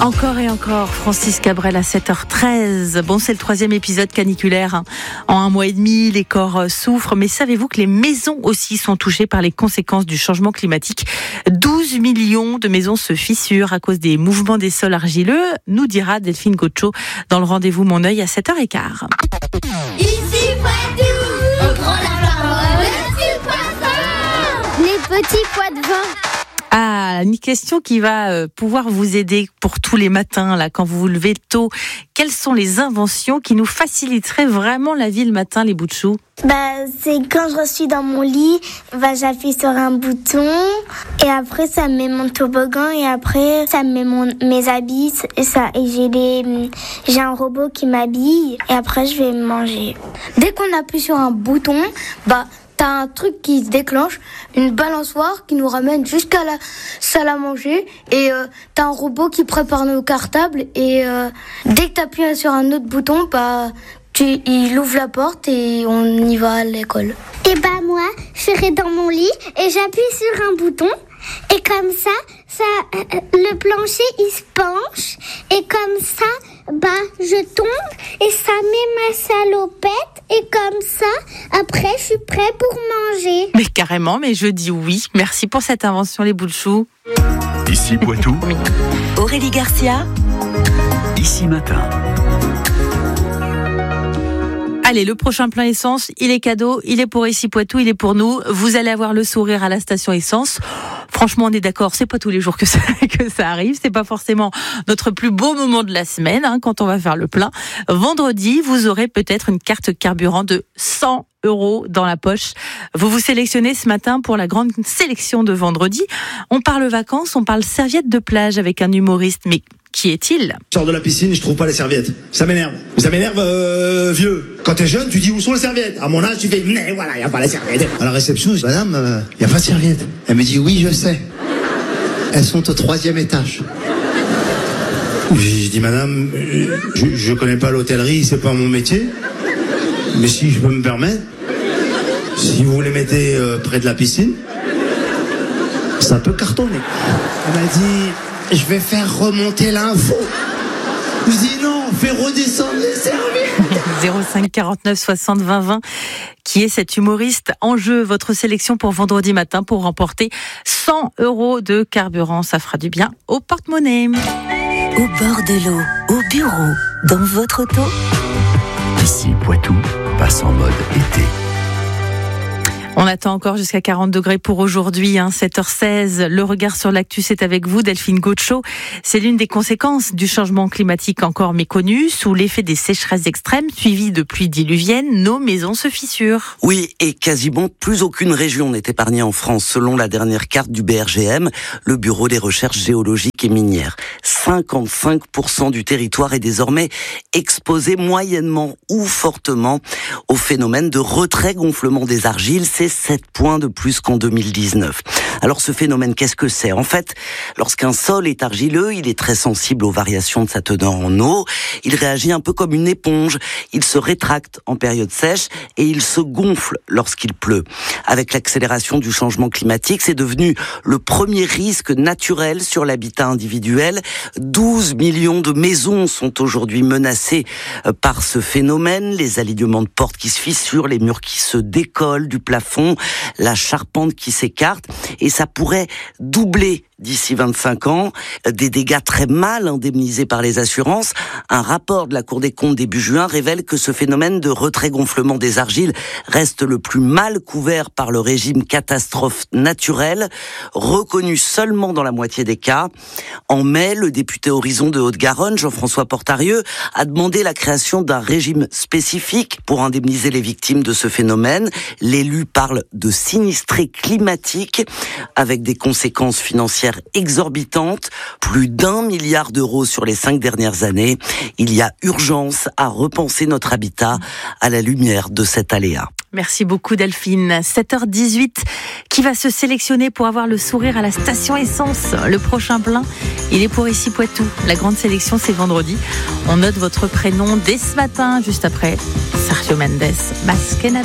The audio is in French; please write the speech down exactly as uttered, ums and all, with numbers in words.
Encore et encore, Francis Cabrel à sept heures treize. Bon, c'est le troisième épisode caniculaire. Hein. En un mois et demi, les corps souffrent. Mais savez-vous que les maisons aussi sont touchées par les conséquences du changement climatique ? douze millions de maisons se fissurent à cause des mouvements des sols argileux, nous dira Delphine Gaucho dans le rendez-vous Mon œil à sept heures quinze. Ici Poitou, on prend la parole, petit poisson. Les petits pois de vin. Ah, une question qui va pouvoir vous aider pour tous les matins, là, quand vous vous levez tôt. Quelles sont les inventions qui nous faciliteraient vraiment la vie le matin, les bouts de chou ? Bah, c'est quand je suis dans mon lit, bah, j'appuie sur un bouton et après ça me met mon toboggan et après ça me met mon, mes habits et ça et j'ai des j'ai un robot qui m'habille et après je vais manger. Dès qu'on appuie sur un bouton, bah t'as un truc qui se déclenche, une balançoire qui nous ramène jusqu'à la salle à manger et euh, t'as un robot qui prépare nos cartables et euh, dès que t'appuies sur un autre bouton, bah tu, il ouvre la porte et on y va à l'école. Et bah moi, je serai dans mon lit et j'appuie sur un bouton et comme ça, ça euh, le plancher il se penche et comme ça, bah je tombe et ça met ma salopette et comme ça, après je suis prêt pour manger. Mais carrément, mais je dis oui. Merci pour cette invention, les bouts de chou. Ici Poitou. Aurélie Garcia. Ici Matin. Allez, le prochain plein essence, il est cadeau, il est pour Ici Poitou, il est pour nous. Vous allez avoir le sourire à la station essence. Franchement, on est d'accord, c'est pas tous les jours que ça, que ça arrive. C'est pas forcément notre plus beau moment de la semaine, hein, quand on va faire le plein. Vendredi, vous aurez peut-être une carte carburant de cent euros dans la poche. Vous vous sélectionnez ce matin pour la grande sélection de vendredi. On parle vacances, on parle serviettes de plage avec un humoriste, mais qui est-il ? Je sors de la piscine, je trouve pas les serviettes. Ça m'énerve. Ça m'énerve, euh, vieux. Quand t'es jeune, tu dis où sont les serviettes ? À mon âge, tu fais, mais voilà, y a pas les serviettes. À la réception, je dis, madame, euh, y a pas de serviettes. Elle me dit, oui, je sais. Elles sont au troisième étage. Je dis, madame, je, je connais pas l'hôtellerie, c'est pas mon métier. Mais si je peux me permettre, si vous les mettez euh, près de la piscine, ça peut cartonner. Elle m'a dit, je vais faire remonter l'info. Je dis non, fais redescendre les serviettes. zéro cinq quarante-neuf soixante vingt vingt. Qui est cet humoriste en jeu? Votre sélection pour vendredi matin pour remporter cent euros de carburant. Ça fera du bien au porte-monnaie. Au bord de l'eau, au bureau, dans votre auto. Ici Poitou passe en mode été. On attend encore jusqu'à quarante degrés pour aujourd'hui, hein, sept heures seize. Le regard sur l'actu, c'est avec vous, Delphine Gaucho. C'est l'une des conséquences du changement climatique encore méconnu. Sous l'effet des sécheresses extrêmes, suivies de pluies diluviennes, nos maisons se fissurent. Oui, et quasiment plus aucune région n'est épargnée en France, selon la dernière carte du B R G M, le Bureau des recherches géologiques et minières. cinquante-cinq pour cent du territoire est désormais exposé moyennement ou fortement au phénomène de retrait-gonflement des argiles. C'est sept points de plus qu'en deux mille dix-neuf. Alors ce phénomène, qu'est-ce que c'est ? En fait, lorsqu'un sol est argileux, il est très sensible aux variations de sa teneur en eau. Il réagit un peu comme une éponge. Il se rétracte en période sèche et il se gonfle lorsqu'il pleut. Avec l'accélération du changement climatique, c'est devenu le premier risque naturel sur l'habitat individuel. douze millions de maisons sont aujourd'hui menacées par ce phénomène. Les alignements de portes qui se fissurent, les murs qui se décollent du plafond, la charpente qui s'écarte, et ça pourrait doubler d'ici vingt-cinq ans, des dégâts très mal indemnisés par les assurances. Un rapport de la Cour des comptes début juin révèle que ce phénomène de retrait-gonflement des argiles reste le plus mal couvert par le régime catastrophe naturelle, reconnu seulement dans la moitié des cas. En mai, le député Horizon de Haute-Garonne, Jean-François Portarieux, a demandé la création d'un régime spécifique pour indemniser les victimes de ce phénomène. L'élu parle de sinistrés climatiques avec des conséquences financières exorbitante, plus d'un milliard d'euros sur les cinq dernières années. Il y a urgence à repenser notre habitat à la lumière de cet aléa. Merci beaucoup Delphine. sept heures dix-huit, qui va se sélectionner pour avoir le sourire à la station essence? Le prochain plein, il est pour Ici Poitou. La grande sélection, c'est vendredi. On note votre prénom dès ce matin, juste après Sergio Mendes, Masquena.